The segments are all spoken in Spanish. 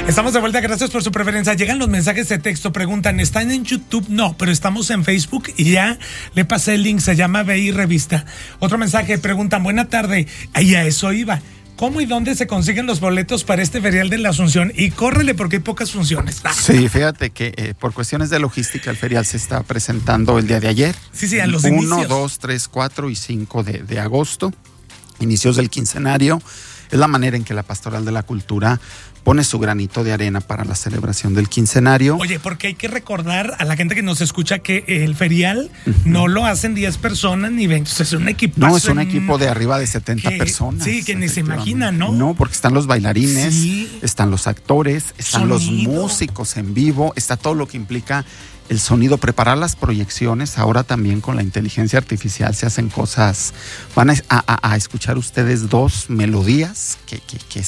Estamos de vuelta, gracias por su preferencia. Llegan los mensajes de texto, preguntan, ¿están en YouTube? No, pero estamos en Facebook y ya le pasé el link, se llama BI Revista. Otro mensaje, preguntan, buena tarde, ahí a eso iba. ¿Cómo y dónde se consiguen los boletos para este ferial de la Asunción? Y córrele porque hay pocas funciones. Sí, fíjate que por cuestiones de logística el ferial se está presentando el día de ayer. Sí, a los inicios. 1, 2, 3, 4 y 5 de agosto, inicios del quincenario. Es la manera en que la Pastoral de la Cultura pone su granito de arena para la celebración del quincenario. Oye, porque hay que recordar a la gente que nos escucha que el ferial no lo hacen 10 personas ni 20, es un equipo. No, es un equipo de arriba de 70 personas. Sí, que ni se imaginan, ¿no? No, porque están los bailarines, sí, están los actores, están los músicos en vivo, está todo lo que implica el sonido, preparar las proyecciones. Ahora también con la inteligencia artificial se hacen cosas. Van a escuchar ustedes 2 melodías que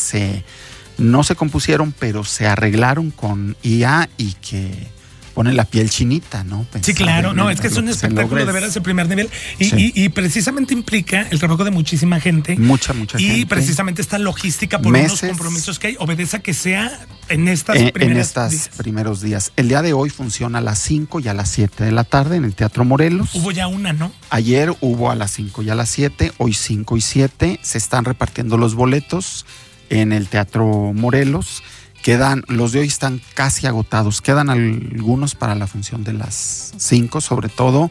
no se compusieron, pero se arreglaron con IA y que ponen la piel chinita, ¿no? Sí, claro, no, es que es un espectáculo de veras de primer nivel y precisamente implica el trabajo de muchísima gente. Mucha gente. Y precisamente esta logística por unos compromisos que hay, obedece a que sea en estas primeros días. El día de hoy funciona a las 5 y a las 7 de la tarde en el Teatro Morelos. Hubo ya una, ¿no? Ayer hubo a las 5 y a las 7, hoy 5 y 7. Se están repartiendo los boletos en el Teatro Morelos. Los de hoy están casi agotados. Quedan algunos para la función de las 5, sobre todo.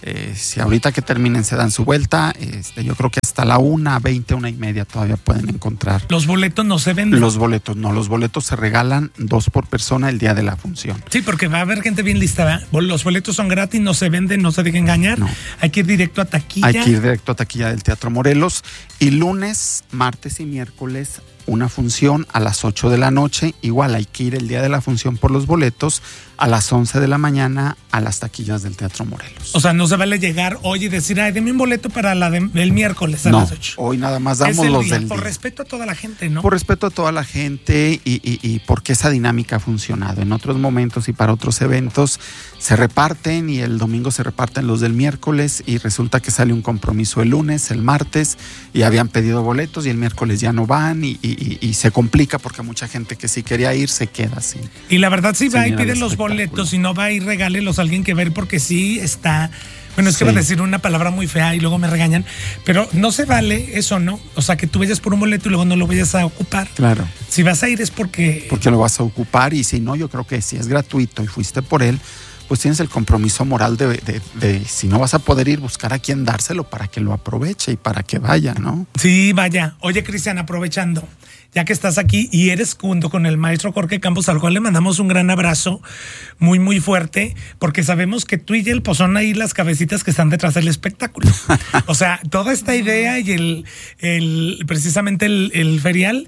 Si ahorita que terminen se dan su vuelta, yo creo que hasta la 1:20, 1:30 todavía pueden encontrar. ¿Los boletos no se venden? Los boletos no, los boletos se regalan 2 por persona el día de la función. Sí, porque va a haber gente bien lista, ¿verdad? Los boletos son gratis, no se venden, no se dejen engañar. No. Hay que ir directo a taquilla. Hay que ir directo a taquilla del Teatro Morelos. Y lunes, martes y miércoles una función a las 8 de la noche. Igual hay que ir el día de la función por los boletos a las 11 de la mañana a las taquillas del Teatro Morelos. O sea, no se vale llegar hoy y decir, ay, deme un boleto para el miércoles a las 8. Hoy nada más damos los del día. Por respeto a toda la gente, ¿no? Por respeto a toda la gente y porque esa dinámica ha funcionado. En otros momentos y para otros eventos se reparten y el domingo se reparten los del miércoles y resulta que sale un compromiso el lunes, el martes y habían pedido boletos y el miércoles ya no van y se complica porque mucha gente que sí quería ir se queda así. Y la verdad sí va y pide los boletos y no va y regálelos a alguien que ver porque sí está. Bueno, es que va a decir una palabra muy fea y luego me regañan, pero no se vale eso, ¿no? O sea, que tú vayas por un boleto y luego no lo vayas a ocupar. Claro. Si vas a ir es porque lo vas a ocupar y si no, yo creo que si es gratuito y fuiste por él, pues tienes el compromiso moral de si no vas a poder ir, buscar a quien dárselo para que lo aproveche y para que vaya, ¿no? Sí, vaya. Oye, Cristian, aprovechando, ya que estás aquí y eres junto con el maestro Jorge Campos, al cual le mandamos un gran abrazo muy, muy fuerte, porque sabemos que tú y él pues son ahí las cabecitas que están detrás del espectáculo. O sea, toda esta idea y precisamente el ferial,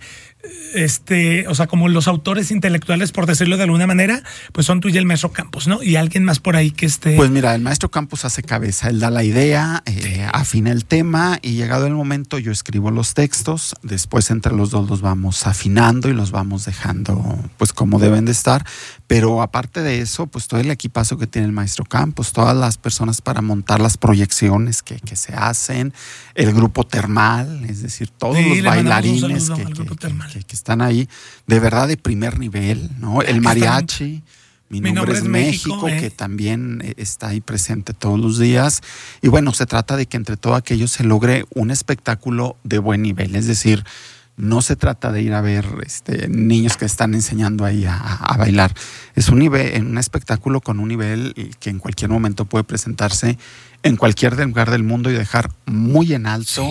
o sea, como los autores intelectuales, por decirlo de alguna manera, pues son tú y el maestro Campos, ¿no? Y alguien más por ahí que esté. Pues mira, el maestro Campos hace cabeza, él da la idea, afina el tema y llegado el momento yo escribo los textos, después entre los dos los vamos afinando y los vamos dejando pues como deben de estar, pero aparte de eso, pues todo el equipazo que tiene el maestro Campos, todas las personas para montar las proyecciones que se hacen, el grupo termal, es decir, todos los bailarines que están ahí, de verdad de primer nivel, ¿no? El mariachi, mi nombre es México, que también está ahí presente todos los días. Y bueno, se trata de que entre todo aquello se logre un espectáculo de buen nivel, es decir, no se trata de ir a ver niños que están enseñando ahí a bailar. Es un espectáculo con un nivel que en cualquier momento puede presentarse en cualquier lugar del mundo y dejar muy en alto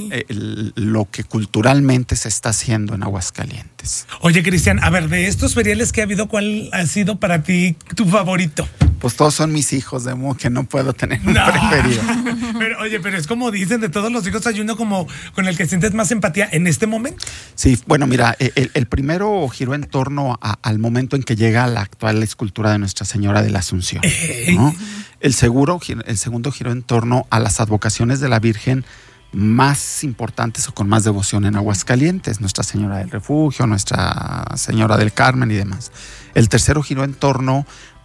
lo que culturalmente se está haciendo en Aguascalientes. Oye, Cristian, a ver, de estos feriales que ha habido, ¿cuál ha sido para ti tu favorito? Pues todos son mis hijos, de modo que no puedo tener un preferido. Pero es como dicen, de todos los hijos hay uno como con el que sientes más empatía en este momento. Sí, bueno, mira, el primero giró en torno al momento en que llega la actual escultura de Nuestra Señora de la Asunción, ¿no? El segundo giró en torno a las advocaciones de la Virgen más importantes o con más devoción en Aguascalientes, Nuestra Señora del Refugio, Nuestra Señora del Carmen y demás. El tercero giró en torno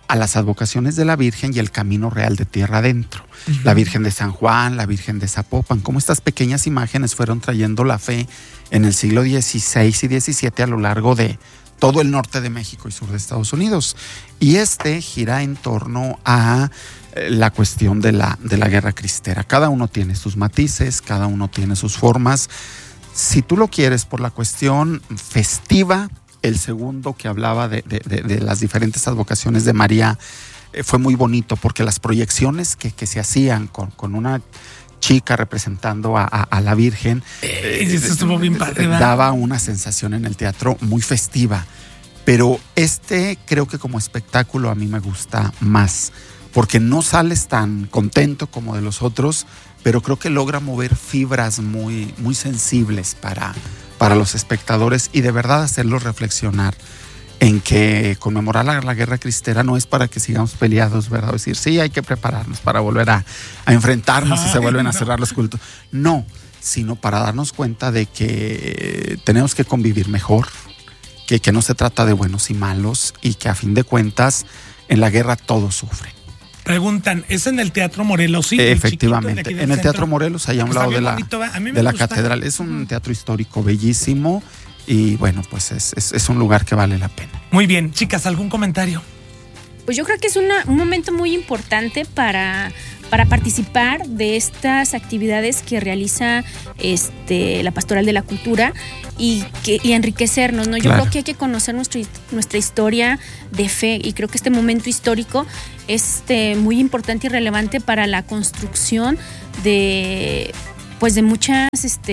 a las advocaciones de la Virgen y el Camino Real de Tierra Adentro. La Virgen de San Juan, la Virgen de Zapopan, como estas pequeñas imágenes fueron trayendo la fe en el siglo XVI y XVII a lo largo de todo el norte de México y sur de Estados Unidos. Y gira en torno a la cuestión de la guerra cristera. Cada uno tiene sus matices, cada uno tiene sus formas. Si tú lo quieres por la cuestión festiva, el segundo que hablaba de las diferentes advocaciones de María fue muy bonito, porque las proyecciones que se hacían con una chica representando a la Virgen eso estuvo bien padre, daba una sensación en el teatro muy festiva. Pero creo que como espectáculo a mí me gusta más, porque no sales tan contento como de los otros, pero creo que logra mover fibras muy, muy sensibles para los espectadores y de verdad hacerlos reflexionar en que conmemorar la guerra cristera no es para que sigamos peleados, ¿verdad? Es decir, sí, hay que prepararnos para volver a enfrentarnos si se vuelven a cerrar los cultos. No, sino para darnos cuenta de que tenemos que convivir mejor, que no se trata de buenos y malos y que a fin de cuentas en la guerra todos sufren. Preguntan, ¿es en el Teatro Morelos? Sí, efectivamente, en el Teatro Morelos, allá a un lado de la catedral. Es un teatro histórico bellísimo y bueno, pues es un lugar que vale la pena. Muy bien, chicas, ¿algún comentario? Pues yo creo que es un momento muy importante para participar de estas actividades que realiza la Pastoral de la Cultura y enriquecernos, ¿no? Yo creo que hay que conocer nuestra historia de fe y creo que este momento histórico es muy importante y relevante para la construcción de muchas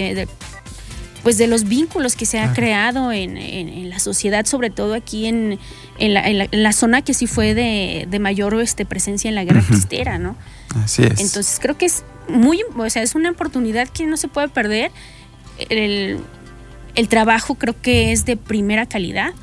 de los vínculos que se ha creado en la sociedad, sobre todo aquí en la zona que sí fue de mayor presencia en la guerra cristera, ¿no? Así es. Entonces creo que es es una oportunidad que no se puede perder. El trabajo creo que es de primera calidad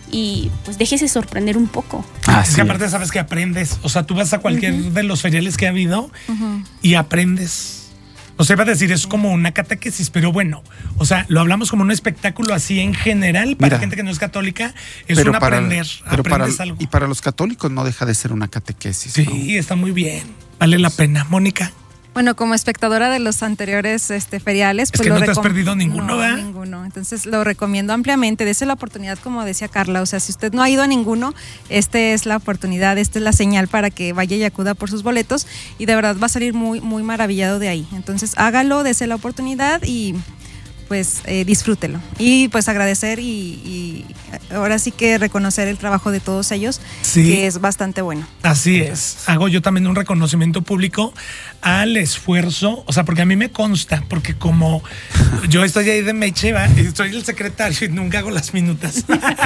y pues déjese sorprender un poco. Es que aparte sabes que aprendes, o sea, tú vas a cualquier de los feriales que ha habido y aprendes. O sea, iba a decir, es como una catequesis, pero bueno, o sea, lo hablamos como un espectáculo así en general, para gente que no es católica, es un aprender, aprendes algo. Y para los católicos no deja de ser una catequesis. Sí, ¿no? Está muy bien, vale la pena. Mónica. Bueno, como espectadora de los anteriores feriales, pues es que no te has perdido ninguno, ¿verdad? No, ninguno. Entonces lo recomiendo ampliamente. Dese la oportunidad, como decía Carla. O sea, si usted no ha ido a ninguno, es la oportunidad, esta es la señal para que vaya y acuda por sus boletos. Y de verdad va a salir muy, muy maravillado de ahí. Entonces hágalo, dese la oportunidad y pues disfrútelo. Y pues agradecer y ahora sí que reconocer el trabajo de todos ellos, que es bastante bueno. Así es. Hago yo también un reconocimiento público al esfuerzo, o sea, porque a mí me consta, porque como yo estoy ahí de Meche, y soy el secretario y nunca hago las minutas,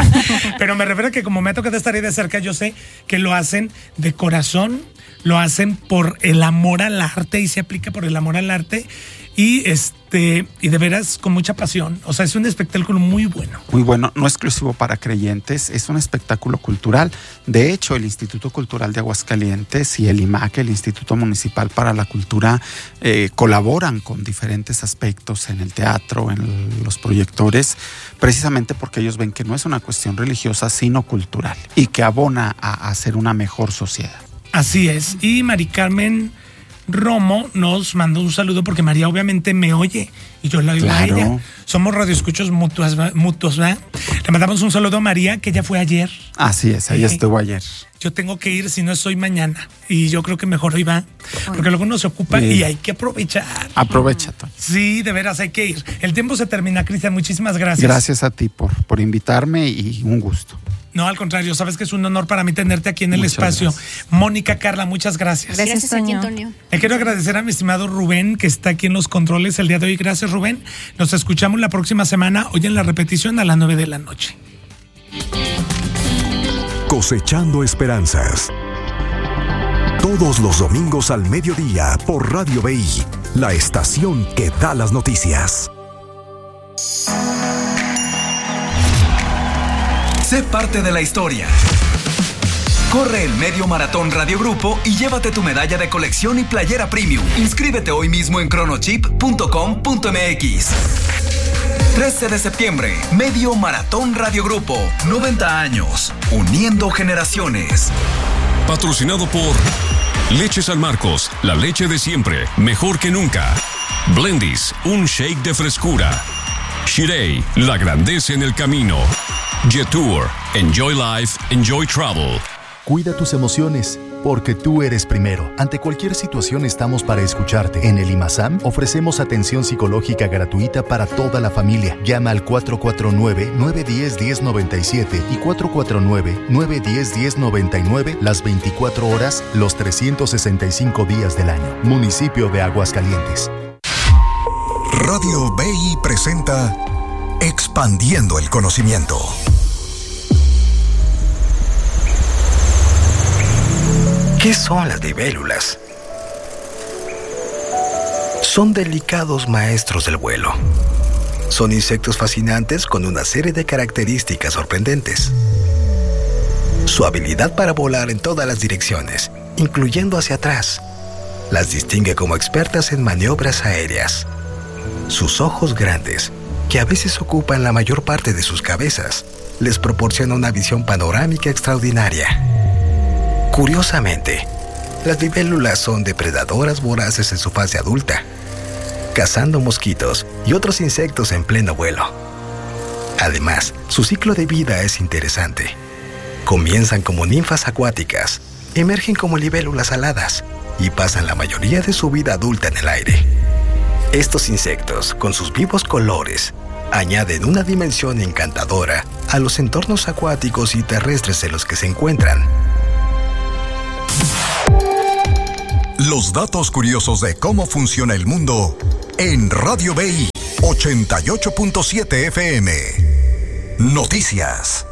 pero me refiero a que como me ha tocado estar ahí de cerca, yo sé que lo hacen de corazón, lo hacen por el amor al arte y se aplica por el amor al arte. Y de veras con mucha pasión. O sea, es un espectáculo muy bueno. Muy bueno, no exclusivo para creyentes, es un espectáculo cultural. De hecho, el Instituto Cultural de Aguascalientes y el IMAC, el Instituto Municipal para la Cultura, colaboran con diferentes aspectos en el teatro, en los proyectores, precisamente porque ellos ven que no es una cuestión religiosa, sino cultural, y que abona a hacer una mejor sociedad. Así es. Y Mari Carmen Romo nos mandó un saludo porque María obviamente me oye y yo la oigo a ella. Somos radioescuchos mutuos, ¿verdad? Le mandamos un saludo a María, que ella fue ayer. Así es, ella estuvo ayer. Yo tengo que ir, si no estoy mañana. Y yo creo que mejor hoy va, porque luego uno se ocupa y hay que aprovechar. Aprovecha, Tony. Sí, de veras hay que ir. El tiempo se termina, Cristian, muchísimas gracias. Gracias a ti por invitarme y un gusto. No, al contrario, sabes que es un honor para mí tenerte aquí en el espacio. Gracias. Mónica, Carla, muchas gracias. Gracias a ti, Antonio. Le quiero agradecer a mi estimado Rubén, que está aquí en los controles el día de hoy. Gracias, Rubén. Nos escuchamos la próxima semana, hoy en la repetición a las 9 de la noche. Cosechando esperanzas. Todos los domingos al mediodía por Radio BI, la estación que da las noticias. Sé parte de la historia. Corre el Medio Maratón Radio Grupo y llévate tu medalla de colección y playera premium. Inscríbete hoy mismo en chronochip.com.mx. 13 de septiembre, Medio Maratón Radio Grupo. 90 años, uniendo generaciones. Patrocinado por Leche San Marcos, la leche de siempre, mejor que nunca. Blendies, un shake de frescura. Shirei, la grandeza en el camino. Jetour, enjoy life, enjoy travel. Cuida tus emociones, porque tú eres primero. Ante cualquier situación estamos para escucharte. En el IMASAM ofrecemos atención psicológica gratuita para toda la familia. Llama al 449-910-1097 y 449-910-1099 las 24 horas, los 365 días del año. Municipio de Aguascalientes. Radio BI presenta Expandiendo el Conocimiento. ¿Qué son las libélulas? Son delicados maestros del vuelo. Son insectos fascinantes con una serie de características sorprendentes. Su habilidad para volar en todas las direcciones, incluyendo hacia atrás, las distingue como expertas en maniobras aéreas. Sus ojos grandes, que a veces ocupan la mayor parte de sus cabezas, les proporciona una visión panorámica extraordinaria. Curiosamente, las libélulas son depredadoras voraces en su fase adulta, cazando mosquitos y otros insectos en pleno vuelo. Además, su ciclo de vida es interesante. Comienzan como ninfas acuáticas, emergen como libélulas aladas y pasan la mayoría de su vida adulta en el aire. Estos insectos, con sus vivos colores, añaden una dimensión encantadora a los entornos acuáticos y terrestres en los que se encuentran. Los datos curiosos de cómo funciona el mundo en Radio BI 88.7 FM. Noticias.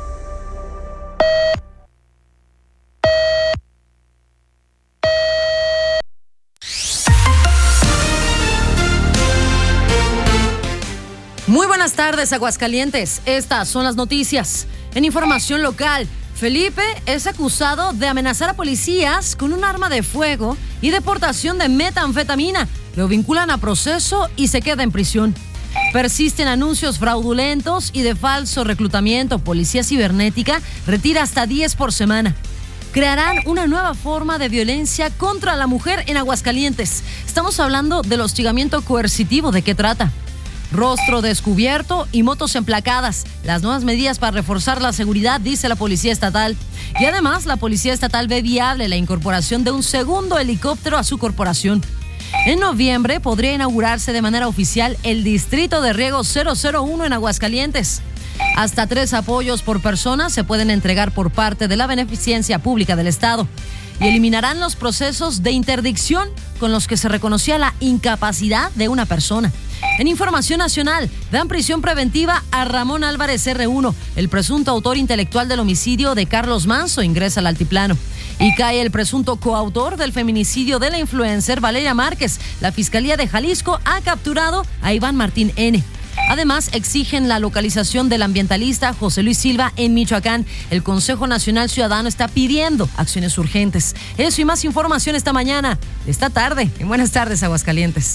Muy buenas tardes, Aguascalientes. Estas son las noticias. En información local, Felipe es acusado de amenazar a policías con un arma de fuego y de portación de metanfetamina. Lo vinculan a proceso y se queda en prisión. Persisten anuncios fraudulentos y de falso reclutamiento. Policía cibernética retira hasta 10 por semana. Crearán una nueva forma de violencia contra la mujer en Aguascalientes. Estamos hablando del hostigamiento coercitivo. ¿De qué trata? Rostro descubierto y motos emplacadas. Las nuevas medidas para reforzar la seguridad, dice la Policía Estatal. Y además, la Policía Estatal ve viable la incorporación de un segundo helicóptero a su corporación. En noviembre podría inaugurarse de manera oficial el Distrito de Riego 001 en Aguascalientes. Hasta 3 apoyos por persona se pueden entregar por parte de la Beneficencia Pública del Estado. Y eliminarán los procesos de interdicción con los que se reconocía la incapacidad de una persona. En información nacional, dan prisión preventiva a Ramón Álvarez R1, el presunto autor intelectual del homicidio de Carlos Manso, ingresa al altiplano. Y cae el presunto coautor del feminicidio de la influencer Valeria Márquez. La Fiscalía de Jalisco ha capturado a Iván Martín N. Además, exigen la localización del ambientalista José Luis Silva en Michoacán. El Consejo Nacional Ciudadano está pidiendo acciones urgentes. Eso y más información esta mañana, esta tarde. En Buenas tardes, Aguascalientes.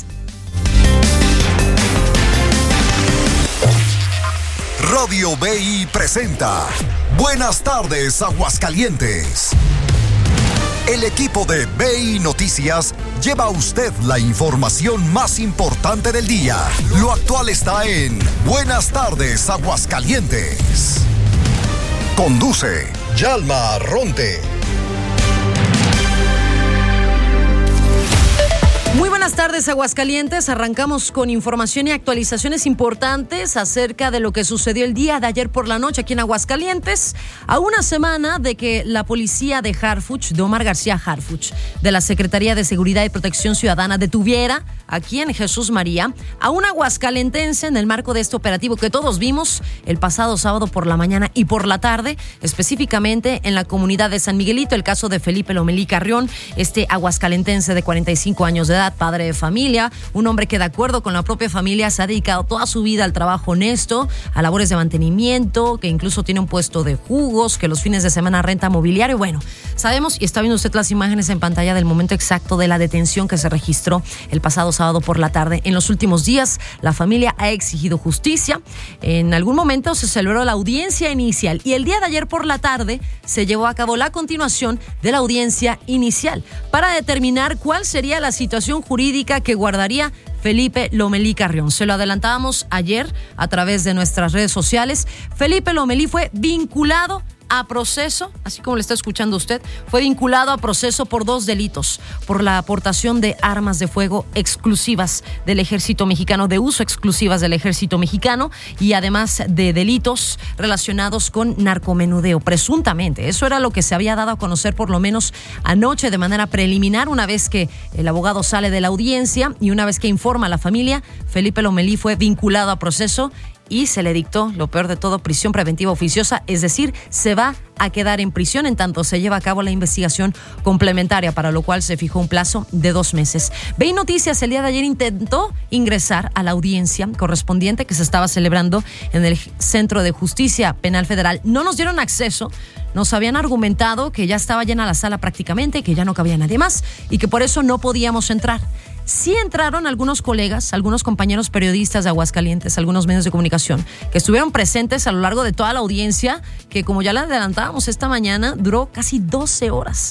Radio BI presenta Buenas tardes, Aguascalientes. El equipo de BI Noticias lleva a usted la información más importante del día. Lo actual está en Buenas tardes, Aguascalientes. Conduce Yalma Ronte. Muy buenas tardes, Aguascalientes. Arrancamos con información y actualizaciones importantes acerca de lo que sucedió el día de ayer por la noche aquí en Aguascalientes, a una semana de que la policía de Harfuch, de Omar García Harfuch, de la Secretaría de Seguridad y Protección Ciudadana, detuviera aquí en Jesús María a un aguascalentense en el marco de este operativo que todos vimos el pasado sábado por la mañana y por la tarde, específicamente en la comunidad de San Miguelito, el caso de Felipe Lomelí Carrión, este aguascalentense de 45 años de edad. padre de familia, un hombre que de acuerdo con la propia familia se ha dedicado toda su vida al trabajo honesto, a labores de mantenimiento, que incluso tiene un puesto de jugos, que los fines de semana renta mobiliario. Bueno, sabemos y está viendo usted las imágenes en pantalla del momento exacto de la detención que se registró el pasado sábado por la tarde. En los últimos días, la familia ha exigido justicia. En algún momento se celebró la audiencia inicial y el día de ayer por la tarde se llevó a cabo la continuación de la audiencia inicial para determinar cuál sería la situación jurídica que guardaría Felipe Lomelí Carrión. Se lo adelantábamos ayer a través de nuestras redes sociales. Felipe Lomelí fue vinculado a proceso, así como le está escuchando usted, fue vinculado a proceso por 2 delitos, por la aportación de armas de fuego exclusivas del Ejército Mexicano, de uso exclusivas del Ejército Mexicano, y además de delitos relacionados con narcomenudeo, presuntamente. Eso era lo que se había dado a conocer por lo menos anoche de manera preliminar, una vez que el abogado sale de la audiencia y una vez que informa a la familia, Felipe Lomelí fue vinculado a proceso y se le dictó, lo peor de todo, prisión preventiva oficiosa, es decir, se va a quedar en prisión en tanto se lleva a cabo la investigación complementaria, para lo cual se fijó un plazo de 2 meses. BEI Noticias el día de ayer intentó ingresar a la audiencia correspondiente que se estaba celebrando en el Centro de Justicia Penal Federal. No nos dieron acceso, nos habían argumentado que ya estaba llena la sala prácticamente, que ya no cabía nadie más y que por eso no podíamos entrar. Sí entraron algunos colegas, algunos compañeros periodistas de Aguascalientes, algunos medios de comunicación que estuvieron presentes a lo largo de toda la audiencia, que como ya la adelantábamos esta mañana, duró casi 12 horas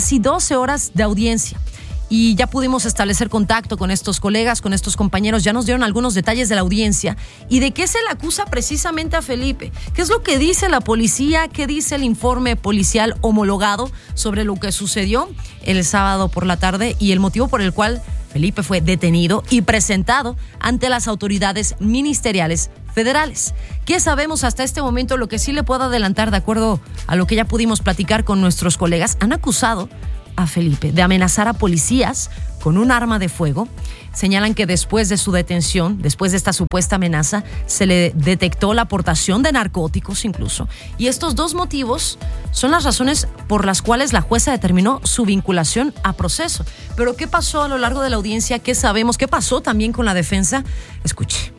de audiencia. Y ya pudimos establecer contacto con estos colegas, con estos compañeros, ya nos dieron algunos detalles de la audiencia y de qué se le acusa precisamente a Felipe. ¿Qué es lo que dice la policía? ¿Qué dice el informe policial homologado sobre lo que sucedió el sábado por la tarde y el motivo por el cual Felipe fue detenido y presentado ante las autoridades ministeriales federales? ¿Qué sabemos hasta este momento? Lo que sí le puedo adelantar, de acuerdo a lo que ya pudimos platicar con nuestros colegas, han acusado a Felipe de amenazar a policías con un arma de fuego. Señalan que después de su detención, después de esta supuesta amenaza, se le detectó la aportación de narcóticos incluso. Y estos 2 motivos son las razones por las cuales la jueza determinó su vinculación a proceso. Pero ¿qué pasó a lo largo de la audiencia? ¿Qué sabemos? ¿Qué pasó también con la defensa? Escuche.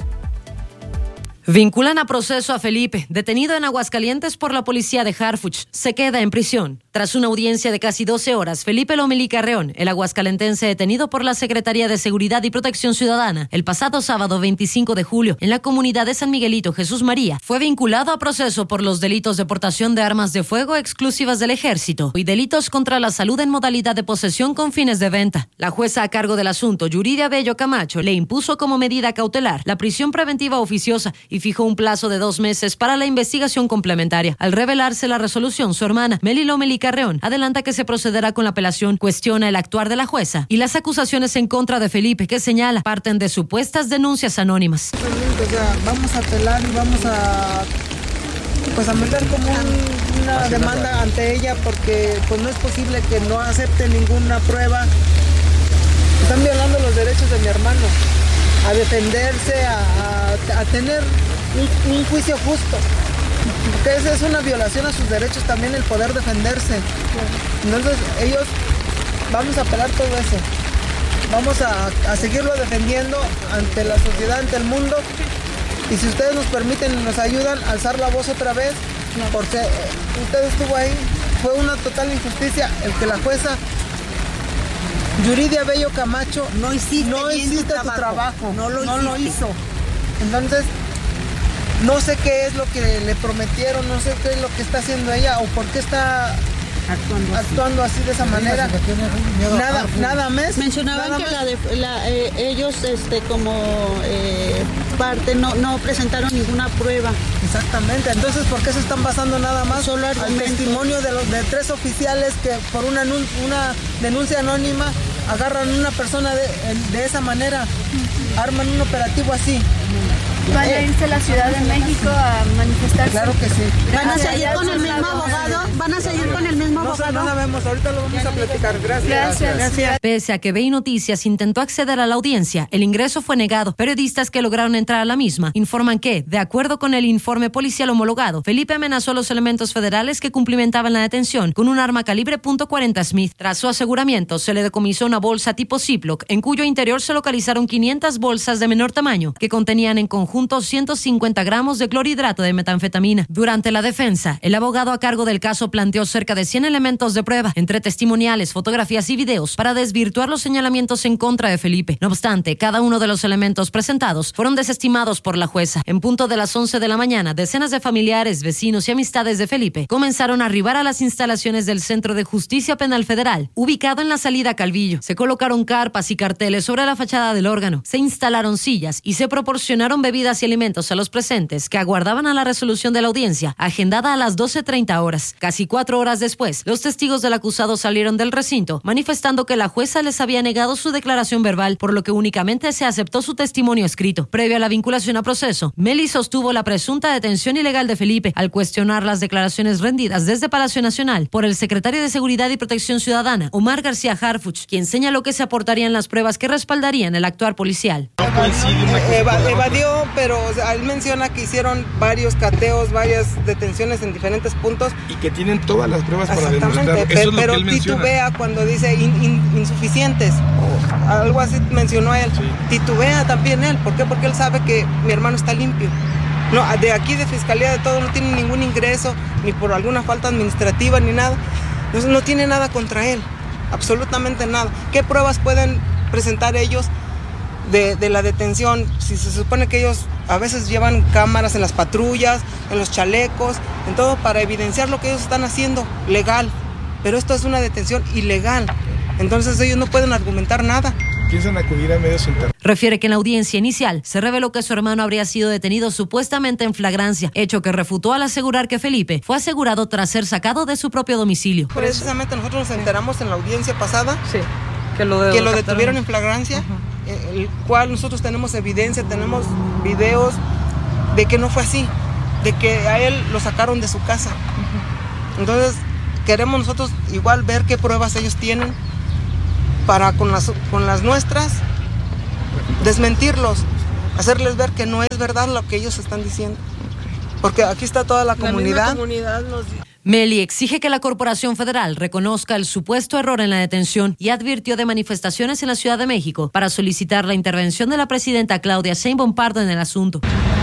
Vinculan a proceso a Felipe, detenido en Aguascalientes por la policía de Harfuch. Se queda en prisión. Tras una audiencia de casi 12 horas, Felipe Lomelí Carrión, el aguascalentense detenido por la Secretaría de Seguridad y Protección Ciudadana el pasado sábado 25 de julio en la comunidad de San Miguelito, Jesús María, fue vinculado a proceso por los delitos de portación de armas de fuego exclusivas del Ejército y delitos contra la salud en modalidad de posesión con fines de venta. La jueza a cargo del asunto, Yuridia Bello Camacho, le impuso como medida cautelar la prisión preventiva oficiosa y fijó un plazo de 2 meses para la investigación complementaria. Al revelarse la resolución, su hermana, Meli Lomelí Carrión, adelanta que se procederá con la apelación, cuestiona el actuar de la jueza y las acusaciones en contra de Felipe, que señala parten de supuestas denuncias anónimas. O sea, vamos a apelar y vamos a meter como una demanda ante ella, porque pues no es posible que no acepte ninguna prueba. Están violando los derechos de mi hermano a defenderse, a tener un juicio justo. Porque esa es una violación a sus derechos también, el poder defenderse. Entonces ellos, vamos a apelar todo eso. Vamos a seguirlo defendiendo ante la sociedad, ante el mundo. Y si ustedes nos permiten y nos ayudan a alzar la voz otra vez, porque usted estuvo ahí, fue una total injusticia el que la jueza Yuridia Bello Camacho no hiciste tu trabajo, no lo hizo. Entonces, no sé qué es lo que le prometieron, no sé qué es lo que está haciendo ella o por qué está actuando así de esa manera. Nada más. Mencionaban nada que más. Ellos como parte no presentaron ninguna prueba. Exactamente. Entonces, ¿por qué se están basando nada más solo al testimonio de 3 oficiales que por una denuncia anónima agarran a una persona de esa manera, arman un operativo así? ¿Van a irse a la Ciudad de México a manifestarse? Claro que sí. ¿Van a seguir con el mismo abogado? ¿Van a seguir con el mismo abogado no sabemos, ahorita lo vamos a platicar. Gracias. Pese a que BI Noticias intentó acceder a la audiencia, el ingreso fue negado. Periodistas que lograron entrar a la misma informan que, de acuerdo con el informe policial homologado, Felipe amenazó a los elementos federales que cumplimentaban la detención con un arma calibre .40 Smith. Tras su aseguramiento, se le decomisó una bolsa tipo Ziploc, en cuyo interior se localizaron 500 bolsas de menor tamaño, que contenían en conjunto 150 gramos de clorhidrato de metanfetamina. Durante la defensa, el abogado a cargo del caso planteó cerca de 100 elementos de prueba, entre testimoniales, fotografías y videos, para desvirtuar los señalamientos en contra de Felipe. No obstante, cada uno de los elementos presentados fueron desestimados por la jueza. En punto de las 11 de la mañana, decenas de familiares, vecinos y amistades de Felipe comenzaron a arribar a las instalaciones del Centro de Justicia Penal Federal, ubicado en la salida Calvillo. Se colocaron carpas y carteles sobre la fachada del órgano, se instalaron sillas y se proporcionaron bebidas y alimentos a los presentes que aguardaban a la resolución de la audiencia, agendada a las 12:30 horas. Casi 4 horas después, los testigos del acusado salieron del recinto, manifestando que la jueza les había negado su declaración verbal, por lo que únicamente se aceptó su testimonio escrito. Previo a la vinculación a proceso, Meli sostuvo la presunta detención ilegal de Felipe al cuestionar las declaraciones rendidas desde Palacio Nacional por el secretario de Seguridad y Protección Ciudadana, Omar García Harfuch, quien señaló que se aportarían las pruebas que respaldarían el actuar policial. Evadió, pero él menciona que hicieron varios cateos, varias detenciones en diferentes puntos. Y que tienen todas las pruebas para demostrar. Eso es lo pero que él menciona. Titubea cuando dice insuficientes, o algo así mencionó él. Sí. Titubea también él. ¿Por qué? Porque él sabe que mi hermano está limpio. No, de aquí de Fiscalía de todo no tiene ningún ingreso, ni por alguna falta administrativa, ni nada. No tiene nada contra él, absolutamente nada. ¿Qué pruebas pueden presentar ellos de la detención? Si se supone que ellos a veces llevan cámaras en las patrullas, en los chalecos, en todo, para evidenciar lo que ellos están haciendo legal. Pero esto es una detención ilegal. Entonces ellos no pueden argumentar nada. Piensan acudir a medios internos. Refiere que en la audiencia inicial se reveló que su hermano habría sido detenido supuestamente en flagrancia, hecho que refutó al asegurar que Felipe fue asegurado tras ser sacado de su propio domicilio. Precisamente nosotros nos enteramos en la audiencia pasada que lo detuvieron en flagrancia, el cual nosotros tenemos evidencia, tenemos videos de que no fue así, de que a él lo sacaron de su casa. Entonces queremos nosotros igual ver qué pruebas ellos tienen para con las nuestras desmentirlos, hacerles ver que no es verdad lo que ellos están diciendo, porque aquí está toda la comunidad. Meli exige que la Corporación Federal reconozca el supuesto error en la detención y advirtió de manifestaciones en la Ciudad de México para solicitar la intervención de la presidenta Claudia Sheinbaum Pardo en el asunto.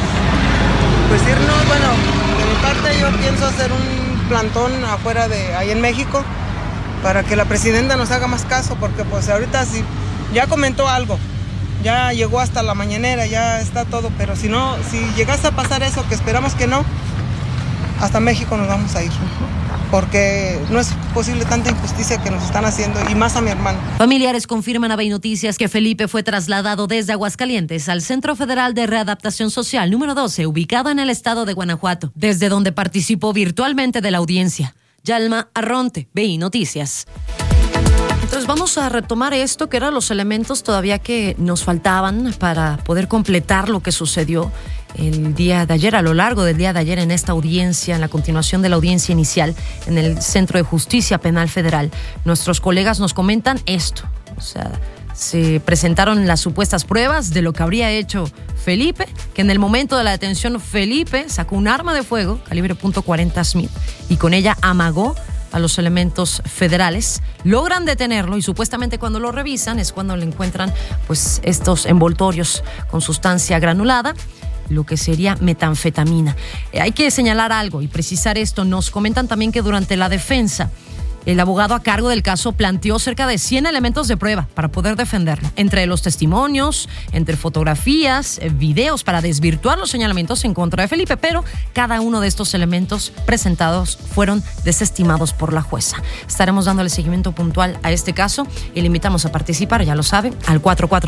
Pues irnos, bueno, de mi parte yo pienso hacer un plantón afuera de ahí en México para que la presidenta nos haga más caso, porque pues ahorita si ya comentó algo, ya llegó hasta la mañanera, ya está todo, pero si llegase a pasar eso, que esperamos que no, hasta México nos vamos a ir, porque no es posible tanta injusticia que nos están haciendo, y más a mi hermano. Familiares confirman a BI Noticias que Felipe fue trasladado desde Aguascalientes al Centro Federal de Readaptación Social número 12, ubicado en el estado de Guanajuato, desde donde participó virtualmente de la audiencia. Yalma Arronte, BI Noticias. Entonces vamos a retomar esto, que eran los elementos todavía que nos faltaban para poder completar lo que sucedió el día de ayer, a lo largo del día de ayer en esta audiencia, en la continuación de la audiencia inicial en el Centro de Justicia Penal Federal. Nuestros colegas nos comentan esto, o sea, se presentaron las supuestas pruebas de lo que habría hecho Felipe, que en el momento de la detención Felipe sacó un arma de fuego calibre .40 Smith y con ella amagó a los elementos federales, logran detenerlo y supuestamente cuando lo revisan es cuando le encuentran pues estos envoltorios con sustancia granulada, lo que sería metanfetamina. Hay que señalar algo y precisar esto. Nos comentan también que durante la defensa el abogado a cargo del caso planteó cerca de 100 elementos de prueba para poder defenderlo, entre los testimonios, entre fotografías, videos para desvirtuar los señalamientos en contra de Felipe, pero cada uno de estos elementos presentados fueron desestimados por la jueza. Estaremos dándole seguimiento puntual a este caso y le invitamos a participar, ya lo sabe, al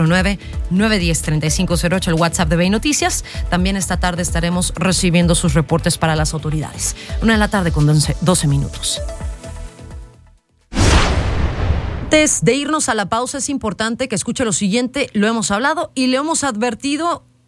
449-910-3508, el WhatsApp de BI Noticias. También esta tarde estaremos recibiendo sus reportes para las autoridades. 1:00 p.m. con 12 minutos. Antes de irnos a la pausa es importante que escuche lo siguiente, lo hemos hablado y le hemos advertido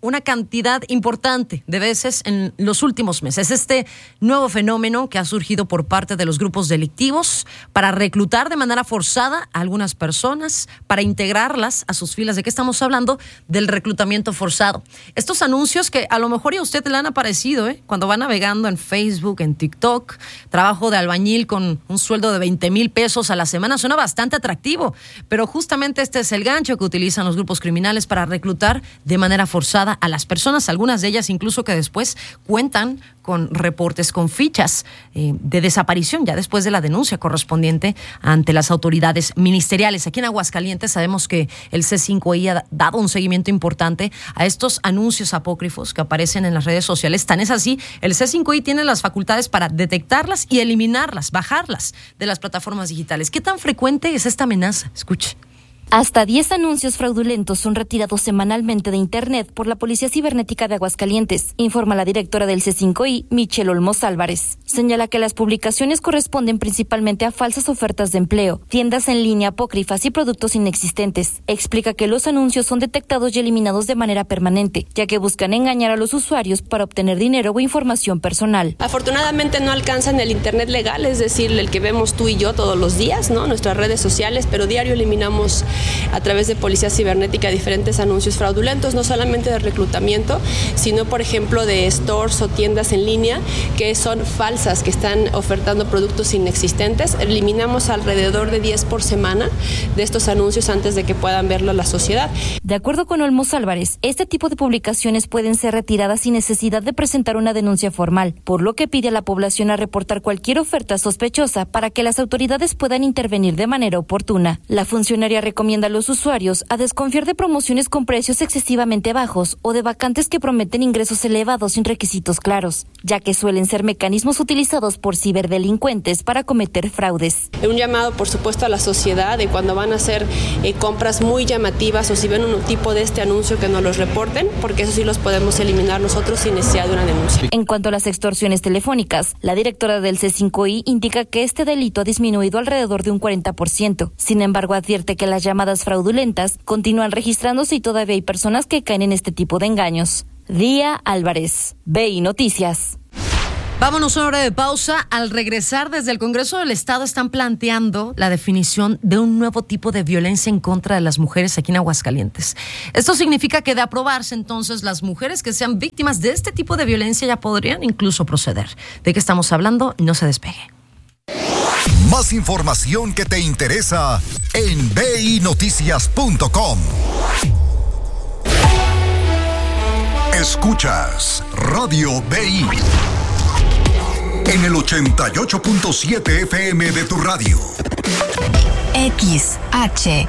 una cantidad importante de veces en los últimos meses. Este nuevo fenómeno que ha surgido por parte de los grupos delictivos para reclutar de manera forzada a algunas personas, para integrarlas a sus filas. ¿De qué estamos hablando? Del reclutamiento forzado. Estos anuncios que a lo mejor a usted le han aparecido, cuando va navegando en Facebook, en TikTok, trabajo de albañil con un sueldo de 20,000 pesos a la semana, suena bastante atractivo, pero justamente este es el gancho que utilizan los grupos criminales para reclutar de manera forzada a las personas, algunas de ellas incluso que después cuentan con reportes, con fichas de desaparición, ya después de la denuncia correspondiente ante las autoridades ministeriales. Aquí en Aguascalientes sabemos que el C5I ha dado un seguimiento importante a estos anuncios apócrifos que aparecen en las redes sociales. Tan es así, el C5I tiene las facultades para detectarlas y eliminarlas, bajarlas de las plataformas digitales. ¿Qué tan frecuente es esta amenaza? Escuche. Hasta 10 anuncios fraudulentos son retirados semanalmente de Internet por la Policía Cibernética de Aguascalientes, informa la directora del C5I, Michelle Olmos Álvarez. Señala que las publicaciones corresponden principalmente a falsas ofertas de empleo, tiendas en línea apócrifas y productos inexistentes. Explica que los anuncios son detectados y eliminados de manera permanente, ya que buscan engañar a los usuarios para obtener dinero o información personal. Afortunadamente no alcanzan el Internet legal, es decir, el que vemos tú y yo todos los días, ¿no? Nuestras redes sociales, pero diario eliminamos a través de Policía Cibernética diferentes anuncios fraudulentos, no solamente de reclutamiento, sino por ejemplo de stores o tiendas en línea que son falsas, que están ofertando productos inexistentes. Eliminamos alrededor de 10 por semana de estos anuncios antes de que puedan verlo la sociedad. De acuerdo con Olmos Álvarez, este tipo de publicaciones pueden ser retiradas sin necesidad de presentar una denuncia formal, por lo que pide a la población a reportar cualquier oferta sospechosa para que las autoridades puedan intervenir de manera oportuna. La funcionaria recomienda a los usuarios a desconfiar de promociones con precios excesivamente bajos o de vacantes que prometen ingresos elevados sin requisitos claros, ya que suelen ser mecanismos utilizados por ciberdelincuentes para cometer fraudes. Un llamado, por supuesto, a la sociedad de cuando van a hacer compras muy llamativas o si ven un tipo de este anuncio que nos los reporten, porque eso sí los podemos eliminar nosotros sin necesidad de una denuncia. En cuanto a las extorsiones telefónicas, la directora del C5I indica que este delito ha disminuido alrededor de un 40%. Sin embargo, advierte que las llamadas fraudulentas continúan registrándose y todavía hay personas que caen en este tipo de engaños. Día Álvarez, BI Noticias. Vámonos a una hora de pausa. Al regresar desde el Congreso del Estado están planteando la definición de un nuevo tipo de violencia en contra de las mujeres aquí en Aguascalientes. Esto significa que de aprobarse entonces las mujeres que sean víctimas de este tipo de violencia ya podrían incluso proceder. ¿De qué estamos hablando? No se despegue. Más información que te interesa en binoticias.com. Escuchas Radio BI en el 88.7 FM de tu radio. XHBI.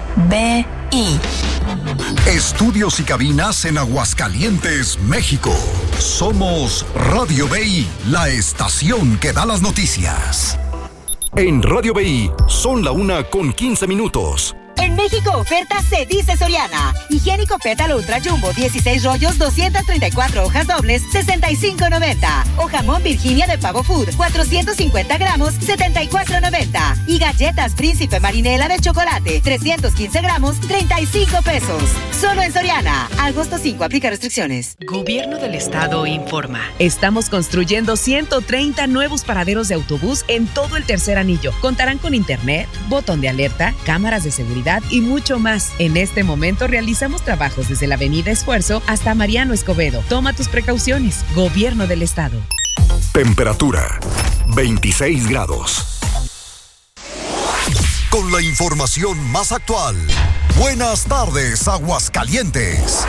Estudios y cabinas en Aguascalientes, México. Somos Radio BI, la estación que da las noticias. En Radio BI son la 1:15. En México oferta se dice Soriana. Higiénico Pétalo Ultra Jumbo 16 rollos 234 hojas dobles 65.90. O jamón Virginia de Pavo Food 450 gramos 74.90. Y galletas Príncipe Marinela de chocolate 315 gramos 35 pesos. Solo en Soriana. Agosto 5 aplica restricciones. Gobierno del Estado informa. Estamos construyendo 130 nuevos paraderos de autobús en todo el tercer anillo. Contarán con internet, botón de alerta, cámaras de seguridad y mucho más. En este momento realizamos trabajos desde la Avenida Esfuerzo hasta Mariano Escobedo. Toma tus precauciones. Gobierno del Estado. Temperatura 26 grados. Con la información más actual. Buenas tardes, Aguascalientes.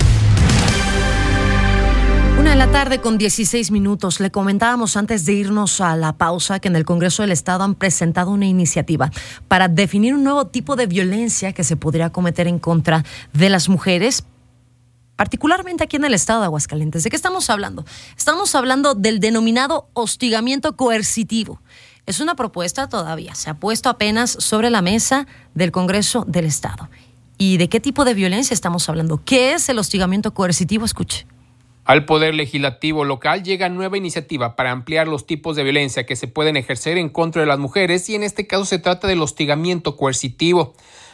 1:16 p.m. Le comentábamos antes de irnos a la pausa que en el Congreso del Estado han presentado una iniciativa para definir un nuevo tipo de violencia que se podría cometer en contra de las mujeres, particularmente aquí en el estado de Aguascalientes. ¿De qué estamos hablando? Estamos hablando del denominado hostigamiento coercitivo. Es una propuesta todavía, se ha puesto apenas sobre la mesa del Congreso del Estado. ¿Y de qué tipo de violencia estamos hablando? ¿Qué es el hostigamiento coercitivo? Escuche. Al Poder Legislativo local llega nueva iniciativa para ampliar los tipos de violencia que se pueden ejercer en contra de las mujeres y en este caso se trata del hostigamiento coercitivo.